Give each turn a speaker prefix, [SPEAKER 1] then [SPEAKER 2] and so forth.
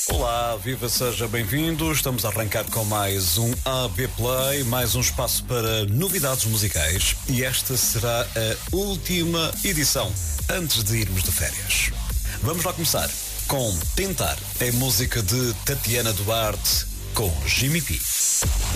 [SPEAKER 1] Olá, viva, seja bem-vindo. Estamos a arrancar com mais um AB Play, mais um espaço para novidades musicais. E esta será a última edição antes de irmos de férias. Vamos lá começar com Tentar, a música de Tatiana Duarte com Jimmy P.